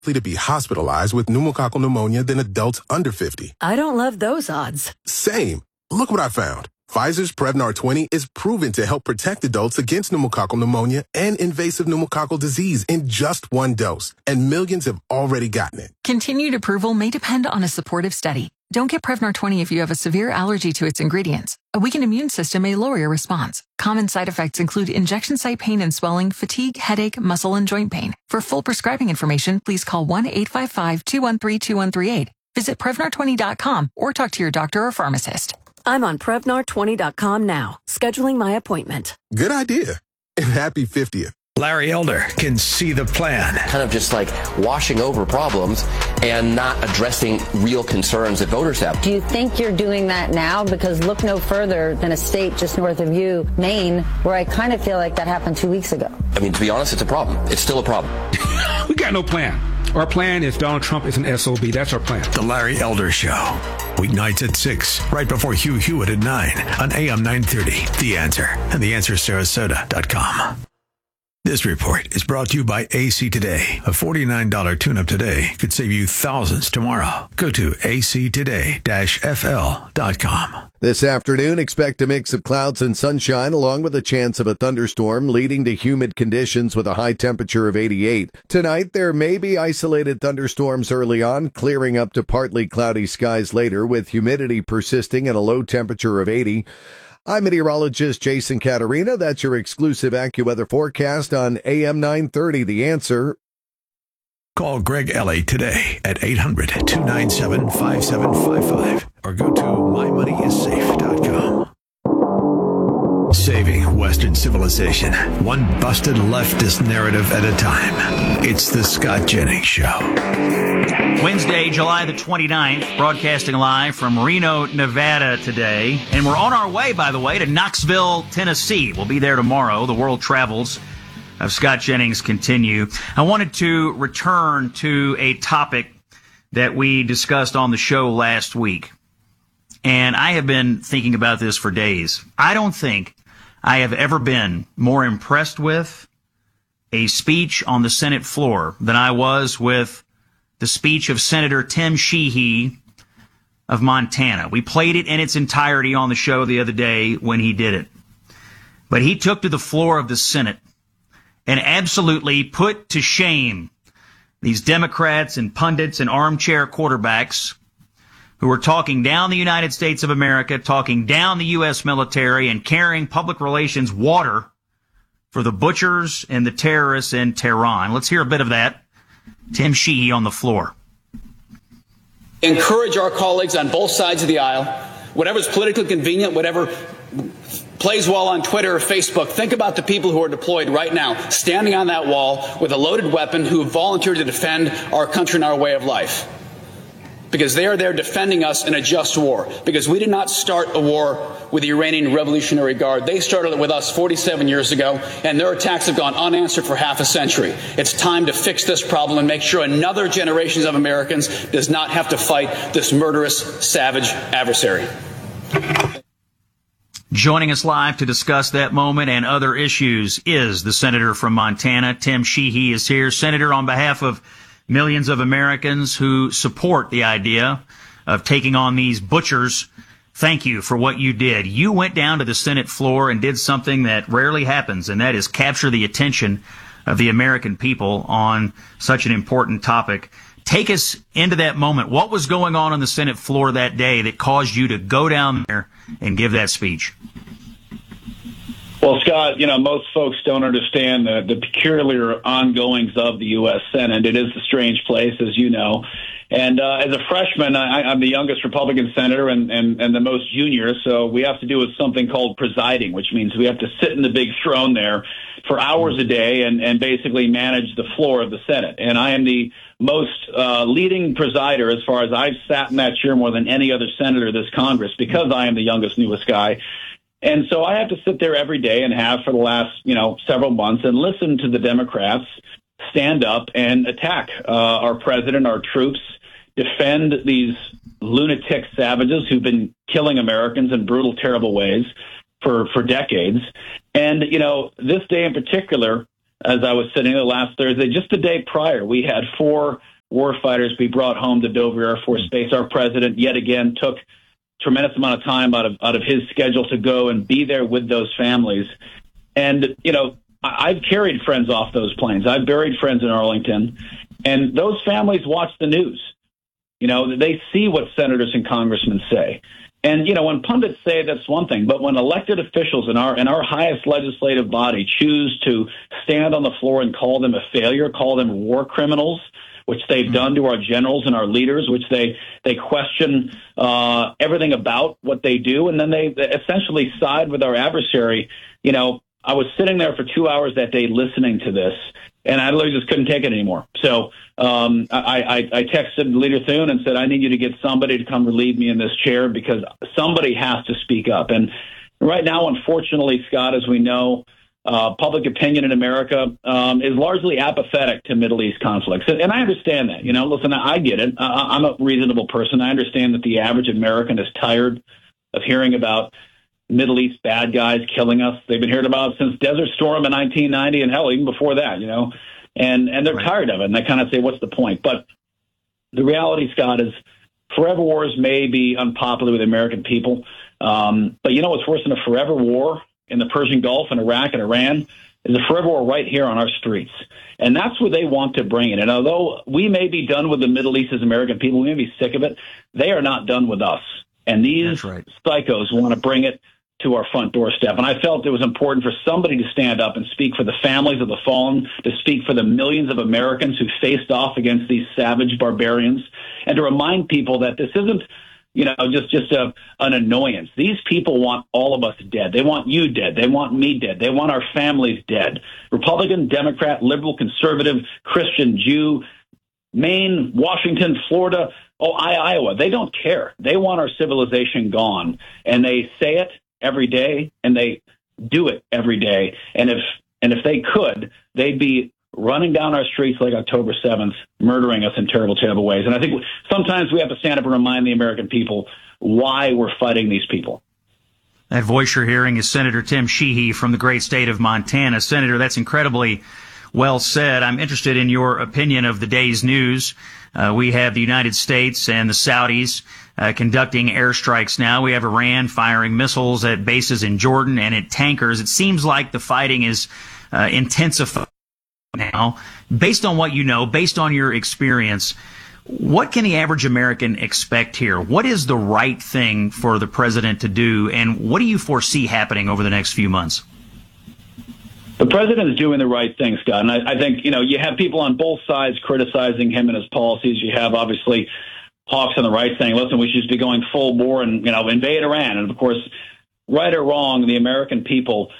to be hospitalized with pneumococcal pneumonia than adults under 50. I don't love those odds. Same. Look what I found. Pfizer's Prevnar 20 is proven to help protect adults against pneumococcal pneumonia and invasive pneumococcal disease in just one dose, and millions have already gotten it. Continued approval may depend on a supportive study. Don't get Prevnar 20 if you have a severe allergy to its ingredients. A weakened immune system may lower your response. Common side effects include injection site pain and swelling, fatigue, headache, muscle, and joint pain. For full prescribing information, please call 1-855-213-2138. Visit Prevnar20.com or talk to your doctor or pharmacist. I'm on Prevnar20.com now, scheduling my appointment. Good idea. And happy 50th. Larry Elder can see the plan. Kind of just like washing over problems and not addressing real concerns that voters have. Do you think you're doing that now? Because look no further than a state just north of you, Maine, where I kind of feel like that happened 2 weeks ago. I mean, to be honest, it's a problem. It's still a problem. We got no plan. Our plan is Donald Trump is an SOB. That's our plan. The Larry Elder Show. Weeknights at 6, right before Hugh Hewitt at 9 on AM 930. The Answer and theanswersarasota.com. This report is brought to you by AC Today. A $49 tune-up today could save you thousands tomorrow. Go to actoday-fl.com. This afternoon, expect a mix of clouds and sunshine along with a chance of a thunderstorm leading to humid conditions with a high temperature of 88. Tonight, there may be isolated thunderstorms early on, clearing up to partly cloudy skies later with humidity persisting at a low temperature of 80. I'm meteorologist Jason Caterina. That's your exclusive AccuWeather forecast on AM 930, The Answer. Call Greg Ellie today at 800-297-5755 or go to mymoneyissafe.com. Saving Western civilization, one busted leftist narrative at a time. It's the Scott Jennings Show. Wednesday, July the 29th, broadcasting live from Reno, Nevada today. And we're on our way, by the way, to Knoxville, Tennessee. We'll be there tomorrow. The world travels of Scott Jennings continue. I wanted to return to a topic that we discussed on the show last week. And I have been thinking about this for days. I don't think I have ever been more impressed with a speech on the Senate floor than I was with the speech of Senator Tim Sheehy of Montana. We played it in its entirety on the show the other day when he did it. But he took to the floor of the Senate and absolutely put to shame these Democrats and pundits and armchair quarterbacks who are talking down the United States of America, talking down the U.S. military, and carrying public relations water for the butchers and the terrorists in Tehran. Let's hear a bit of that. Tim Sheehy on the floor. Encourage our colleagues on both sides of the aisle, whatever's politically convenient, whatever plays well on Twitter or Facebook. Think about the people who are deployed right now, standing on that wall with a loaded weapon, who volunteered to defend our country and our way of life. Because they are there defending us in a just war. Because we did not start a war with the Iranian Revolutionary Guard. They started it with us 47 years ago, and their attacks have gone unanswered for half a century. It's time to fix this problem and make sure another generation of Americans does not have to fight this murderous, savage adversary. Joining us live to discuss that moment and other issues is the senator from Montana. Tim Sheehy is here. Senator, on behalf of millions of Americans who support the idea of taking on these butchers, thank you for what you did. You went down to the Senate floor and did something that rarely happens, and that is capture the attention of the American people on such an important topic. Take us into that moment. What was going on the Senate floor that day that caused you to go down there and give that speech? Well, Scott, most folks don't understand the peculiar ongoings of the U.S. Senate. It is a strange place, as you know. And as a freshman, I'm the youngest Republican senator and the most junior, so we have to do something called presiding, which means we have to sit in the big throne there for hours a day and basically manage the floor of the Senate. And I am the most leading presider as far as I've sat in that chair more than any other senator this Congress, because I am the youngest, newest guy. And so I have to sit there every day and have for the last, several months and listen to the Democrats stand up and attack our president, our troops, defend these lunatic savages who've been killing Americans in brutal, terrible ways for decades. And, this day in particular, as I was sitting there last Thursday, just the day prior, we had 4 warfighters be brought home to Dover Air Force Base. Our president, yet again, took tremendous amount of time out of his schedule to go and be there with those families. And, I've carried friends off those planes. I've buried friends in Arlington. And those families watch the news. They see what senators and congressmen say. And, when pundits say, that's one thing. But when elected officials in our highest legislative body choose to stand on the floor and call them a failure, call them war criminals, which they've done to our generals and our leaders, which they question everything about what they do, and then they essentially side with our adversary. I was sitting there for 2 hours that day listening to this, and I literally just couldn't take it anymore. So I texted Leader Thune and said, I need you to get somebody to come relieve me in this chair because somebody has to speak up. And right now, unfortunately, Scott, as we know, public opinion in America is largely apathetic to Middle East conflicts. And I understand that. Listen, I get it. I'm a reasonable person. I understand that the average American is tired of hearing about Middle East bad guys killing us. They've been hearing about it since Desert Storm in 1990 and hell, even before that, and they're tired of it. And they kind of say, what's the point? But the reality, Scott, is forever wars may be unpopular with the American people. But what's worse than a forever war in the Persian Gulf and Iraq and Iran is a forever war right here on our streets. And that's where they want to bring it. And although we may be done with the Middle East as American people, we may be sick of it, they are not done with us. And these psychos want to bring it to our front doorstep. And I felt it was important for somebody to stand up and speak for the families of the fallen, to speak for the millions of Americans who faced off against these savage barbarians, and to remind people that this isn't just an annoyance. These people want all of us dead. They want you dead. They want me dead. They want our families dead. Republican, Democrat, liberal, conservative, Christian, Jew, Maine, Washington, Florida, Iowa. They don't care. They want our civilization gone. And they say it every day, and they do it every day. And if they could, they'd be running down our streets like October 7th, murdering us in terrible, terrible ways. And I think sometimes we have to stand up and remind the American people why we're fighting these people. That voice you're hearing is Senator Tim Sheehy from the great state of Montana. Senator, that's incredibly well said. I'm interested in your opinion of the day's news. We have the United States and the Saudis conducting airstrikes now. We have Iran firing missiles at bases in Jordan and at tankers. It seems like the fighting is intensifying now. Based on what you know, based on your experience, what can the average American expect here? What is the right thing for the president to do, and what do you foresee happening over the next few months? The president is doing the right thing, Scott. And I think, you have people on both sides criticizing him and his policies. You have, obviously, hawks on the right saying, listen, we should just be going full bore and, invade Iran. And, of course, right or wrong, the American people,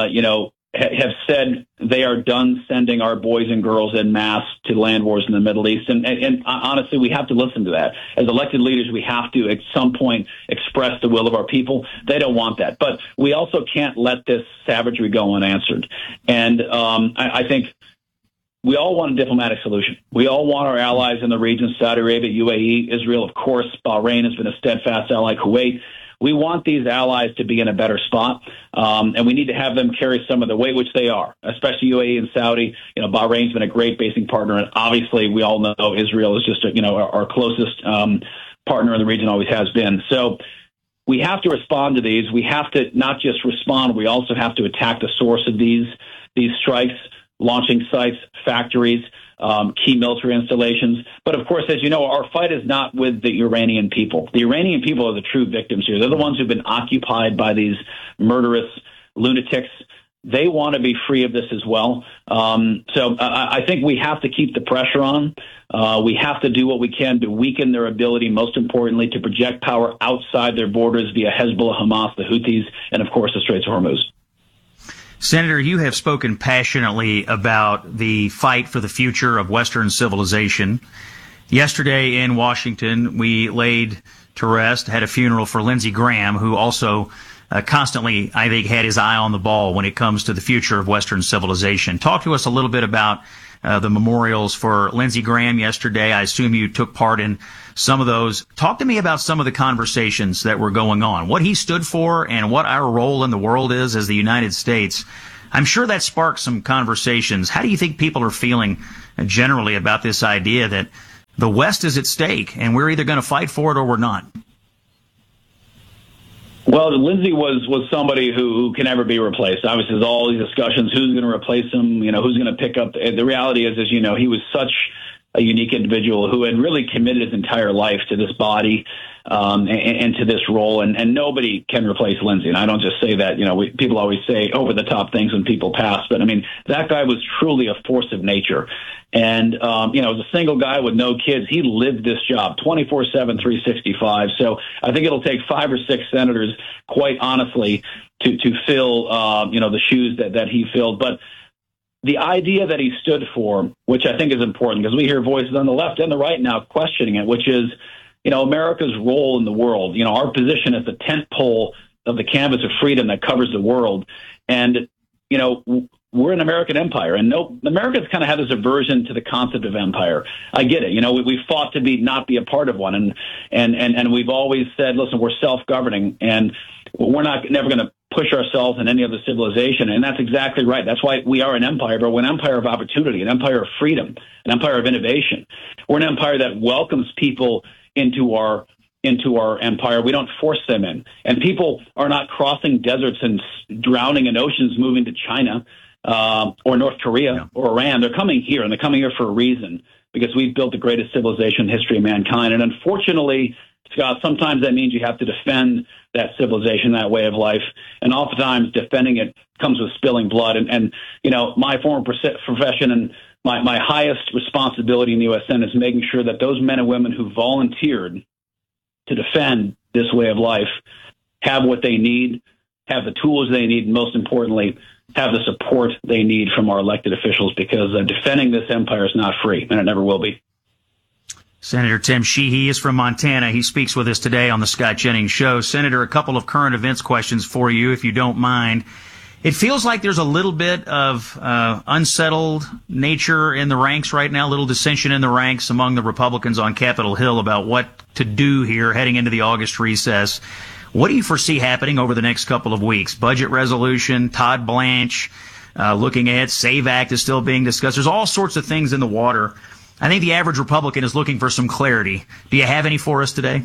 have said they are done sending our boys and girls en masse to land wars in the Middle East. And honestly, we have to listen to that. As elected leaders, we have to, at some point, express the will of our people. They don't want that. But we also can't let this savagery go unanswered. And I think we all want a diplomatic solution. We all want our allies in the region, Saudi Arabia, UAE, Israel, of course. Bahrain has been a steadfast ally, Kuwait. We want these allies to be in a better spot, and we need to have them carry some of the weight, which they are, especially UAE and Saudi. Bahrain's been a great basing partner, and obviously we all know Israel is just, our closest partner in the region, always has been. So we have to respond to these. We have to not just respond, we also have to attack the source of these strikes, launching sites, factories, key military installations. But of course, as you know, our fight is not with the Iranian people. The Iranian people are the true victims here. They're the ones who've been occupied by these murderous lunatics. They want to be free of this as well. So I think we have to keep the pressure on. We have to do what we can to weaken their ability, most importantly, to project power outside their borders via Hezbollah, Hamas, the Houthis, and of course the Straits of Hormuz. Senator, you have spoken passionately about the fight for the future of Western civilization. Yesterday in Washington, we laid to rest, had a funeral for Lindsey Graham, who also constantly, I think, had his eye on the ball when it comes to the future of Western civilization. Talk to us a little bit about the memorials for Lindsey Graham yesterday. I assume you took part in some of those. Talk to me about some of the conversations that were going on, what he stood for and what our role in the world is as the United States. I'm sure that sparked some conversations. How do you think people are feeling generally about this idea that the West is at stake, and we're either going to fight for it or we're not. Well, Lindsey was somebody who can never be replaced. Obviously, there's all these discussions, who's going to replace him, who's going to pick up. The reality is, he was such a unique individual who had really committed his entire life to this body and to this role, and nobody can replace Lindsey. And I don't just say that, people always say over-the-top things when people pass, but, that guy was truly a force of nature. And, as a single guy with no kids, he lived this job 24/7, 365. So I think it'll take 5 or 6 senators, quite honestly, to fill, the shoes that he filled. But the idea that he stood for, which I think is important, because we hear voices on the left and the right now questioning it, which is, America's role in the world, our position as the tent pole of the canvas of freedom that covers the world. And, we're an American empire, and Americans kind of have this aversion to the concept of empire. I get it. We fought to not be a part of one, and we've always said, listen, we're self-governing, and we're never going to push ourselves in any other civilization. And that's exactly right. That's why we are an empire, but we're an empire of opportunity, an empire of freedom, an empire of innovation. We're an empire that welcomes people into our empire. We don't force them in. And people are not crossing deserts and drowning in oceans, moving to China or North Korea or Iran. They're coming here, and they're coming here for a reason, because we've built the greatest civilization in the history of mankind. And unfortunately, Scott, sometimes that means you have to defend that civilization, that way of life. And oftentimes defending it comes with spilling blood. And my former profession and my highest responsibility in the U.S. Senate is making sure that those men and women who volunteered to defend this way of life have what they need, have the tools they need, and most importantly, have the support they need from our elected officials, because defending this empire is not free, and it never will be. Senator Tim Sheehy is from Montana. He speaks with us today on the Scott Jennings Show. Senator, a couple of current events questions for you, if you don't mind. It feels like there's a little bit of unsettled nature in the ranks right now, a little dissension in the ranks among the Republicans on Capitol Hill about what to do here heading into the August recess. What do you foresee happening over the next couple of weeks? Budget resolution, Todd Blanche, looking ahead, SAVE Act is still being discussed. There's all sorts of things in the water. I think the average Republican is looking for some clarity. Do you have any for us today?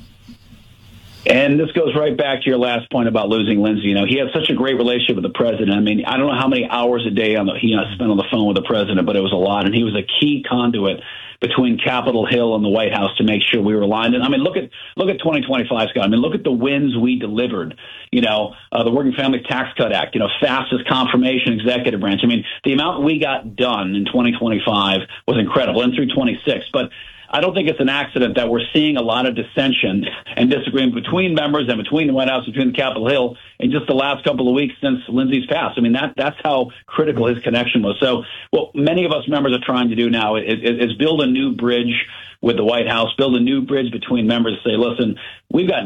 And this goes right back to your last point about losing Lindsey. He had such a great relationship with the president. I don't know how many hours a day he spent on the phone with the president, but it was a lot. And he was a key conduit between Capitol Hill and the White House to make sure we were aligned. And look at 2025, Scott. Look at the wins we delivered. The Working Family Tax Cut Act, fastest confirmation executive branch. The amount we got done in 2025 was incredible, and through 26. But I don't think it's an accident that we're seeing a lot of dissension and disagreement between members and between the White House, between Capitol Hill, in just the last couple of weeks since Lindsey's passed. That's how critical his connection was. So what many of us members are trying to do now is build a new bridge with the White House, build a new bridge between members, say, listen, we've got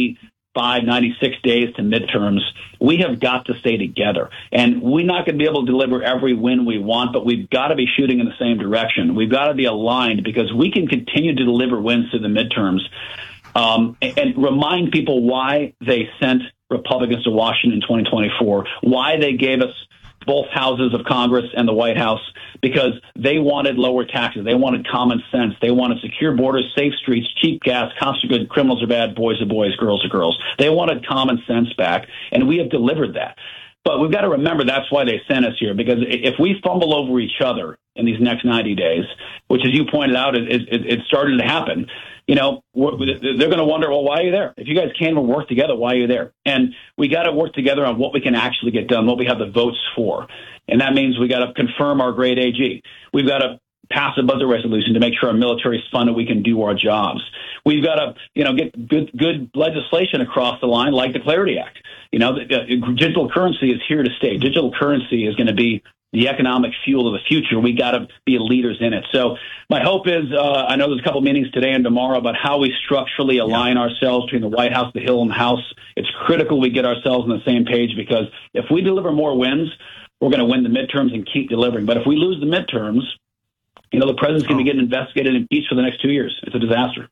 96 days to midterms. We have got to stay together. And we're not going to be able to deliver every win we want, but we've got to be shooting in the same direction. We've got to be aligned, because we can continue to deliver wins to the midterms and remind people why they sent Republicans to Washington in 2024, why they gave us both houses of Congress and the White House, because they wanted lower taxes. They wanted common sense. They wanted secure borders, safe streets, cheap gas, cops are good, criminals are bad, boys are boys, girls are girls. They wanted common sense back, and we have delivered that. But we've got to remember that's why they sent us here, because if we fumble over each other in these next 90 days, which, as you pointed out, it started to happen, they're going to wonder, well, why are you there? If you guys can't even work together, why are you there? And we got to work together on what we can actually get done, what we have the votes for. And that means we got to confirm our great AG. We've got to pass a budget resolution to make sure our military is funded, we can do our jobs. We've got to, get good legislation across the line, like the Clarity Act. Digital currency is here to stay. Digital currency is going to be the economic fuel of the future. We got to be leaders in it. So my hope is, I know there's a couple meetings today and tomorrow about how we structurally align ourselves between the White House, the Hill, and the House. It's critical we get ourselves on the same page, because if we deliver more wins, we're going to win the midterms and keep delivering. But if we lose the midterms, the president's going to be getting investigated and impeached for the next 2 years. It's a disaster.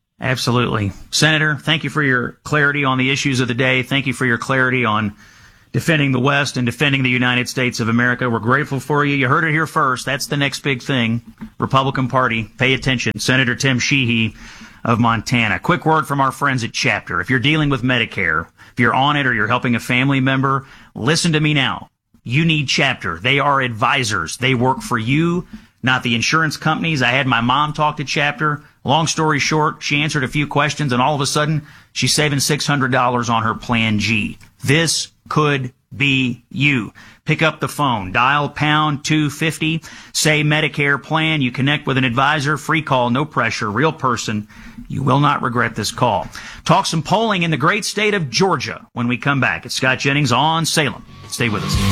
Absolutely. Senator, thank you for your clarity on the issues of the day. Thank you for your clarity on defending the West and defending the United States of America. We're grateful for you. You heard it here first. That's the next big thing. Republican Party, pay attention. Senator Tim Sheehy of Montana. Quick word from our friends at Chapter. If you're dealing with Medicare, if you're on it or you're helping a family member, listen to me now. You need Chapter. They are advisors. They work for you, not the insurance companies. I had my mom talk to Chapter. Long story short, she answered a few questions, and all of a sudden, she's saving $600 on her Plan G. This could be you. Pick up the phone, dial pound 250, say Medicare plan. You connect with an advisor, free call, no pressure, real person. You will not regret this call. Talk some polling in the great state of Georgia when we come back. It's Scott Jennings on Salem. Stay with us.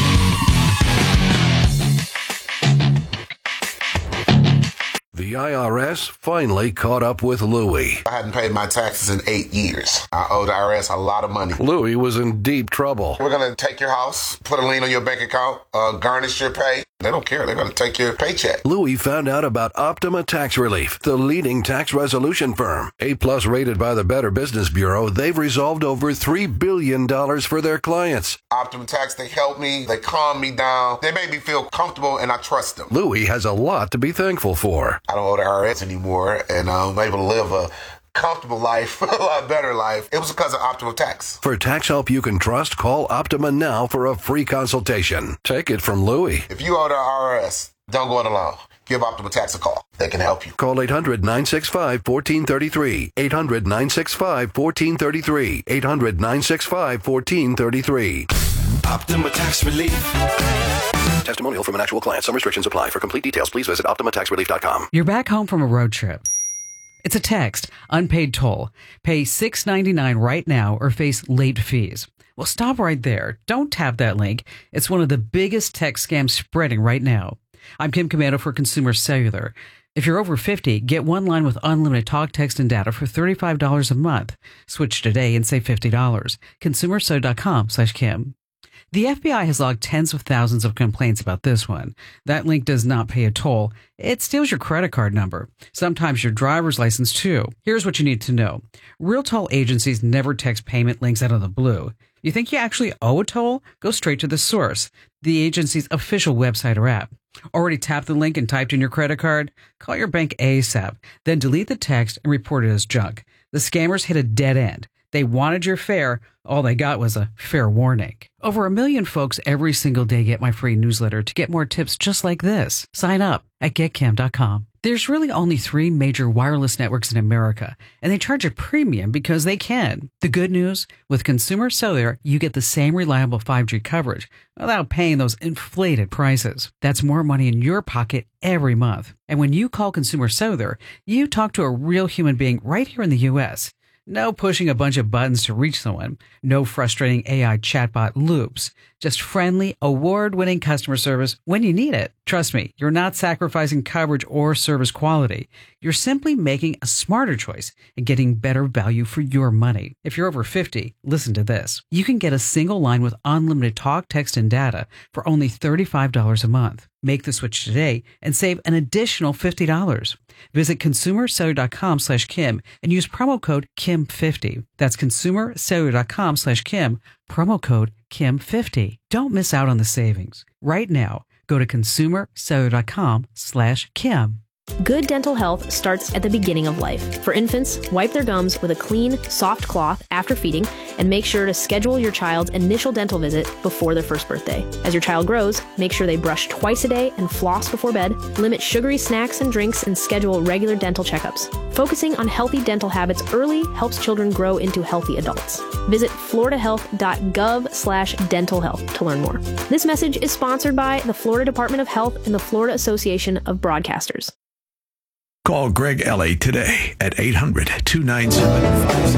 The IRS finally caught up with Louie. I hadn't paid my taxes in 8 years. I owe the IRS a lot of money. Louie was in deep trouble. We're going to take your house, put a lien on your bank account, garnish your pay. They don't care. They're going to take your paycheck. Louie found out about Optima Tax Relief, the leading tax resolution firm. A-plus rated by the Better Business Bureau, they've resolved over $3 billion for their clients. Optima Tax, they help me. They calm me down. They make me feel comfortable, and I trust them. Louie has a lot to be thankful for. I don't owe the IRS anymore, and I'm able to live a comfortable life, a lot better life. It was because of Optima Tax. For tax help you can trust, call Optima now for a free consultation. Take it from Louie. If you owe the IRS, don't go it alone. Give Optima Tax a call. They can help you. Call 800-965-1433. 800-965-1433. 800-965-1433. Optima Tax Relief. Testimonial from an actual client. Some restrictions apply. For complete details, please visit OptimaTaxRelief.com. You're back home from a road trip. It's a text, unpaid toll. Pay $6.99 right now or face late fees. Well, stop right there. Don't tap that link. It's one of the biggest text scams spreading right now. I'm Kim Commando for Consumer Cellular. If you're over 50, get one line with unlimited talk, text, and data for $35 a month. Switch today and save $50. ConsumerCellular.com/Kim. The FBI has logged tens of thousands of complaints about this one. That link does not pay a toll. It steals your credit card number. Sometimes your driver's license, too. Here's what you need to know. Real toll agencies never text payment links out of the blue. You think you actually owe a toll? Go straight to the source, the agency's official website or app. Already tapped the link and typed in your credit card? Call your bank ASAP. Then delete the text and report it as junk. The scammers hit a dead end. They wanted your fare. All they got was a fair warning. Over 1 million folks every single day get my free newsletter to get more tips just like this. Sign up at getcam.com. There's really only 3 major wireless networks in America, and they charge a premium because they can. The good news, with Consumer Cellular, you get the same reliable 5G coverage without paying those inflated prices. That's more money in your pocket every month. And when you call Consumer Cellular, you talk to a real human being right here in the U.S., no pushing a bunch of buttons to reach someone. No frustrating AI chatbot loops. Just friendly, award-winning customer service when you need it. Trust me, you're not sacrificing coverage or service quality. You're simply making a smarter choice and getting better value for your money. If you're over 50, listen to this. You can get a single line with unlimited talk, text, and data for only $35 a month. Make the switch today and save an additional $50. Visit ConsumerCellular.com/Kim and use promo code KIM50. That's ConsumerCellular.com/Kim, promo code KIM50. Don't miss out on the savings. Right now, go to ConsumerCellular.com/Kim. Good dental health starts at the beginning of life. For infants, wipe their gums with a clean, soft cloth after feeding, and make sure to schedule your child's initial dental visit before their first birthday. As your child grows, make sure they brush twice a day and floss before bed, limit sugary snacks and drinks, and schedule regular dental checkups. Focusing on healthy dental habits early helps children grow into healthy adults. Visit floridahealth.gov/dental health to learn more. This message is sponsored by the Florida Department of Health and the Florida Association of Broadcasters. Call Greg Ellie today at 800-297-5700.